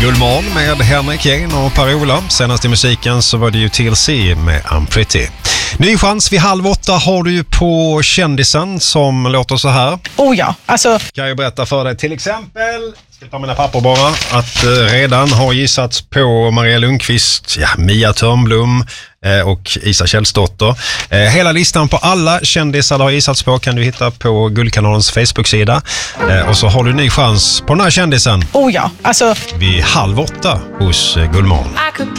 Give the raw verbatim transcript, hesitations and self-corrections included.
Guldmorgon med Henrik Jane och Per-Ola. Senast i musiken så var det ju T L C med I'm Pretty. Ny chans vid halv åtta har du ju på kändisen som låter så här. Oh ja, alltså... Kan jag berätta för dig till exempel, ska ta mina papper bara, att eh, redan har gissats på Maria Lundqvist, ja, Mia Törnblom eh, och Isa Källsdotter. Eh, hela listan på alla kändisar det har gissats på kan du hitta på Guldkanalens Facebook-sida. Eh, och så har du ny chans på den här kändisen. Oh ja, alltså... Vid halv åtta hos eh, Guldmorgon.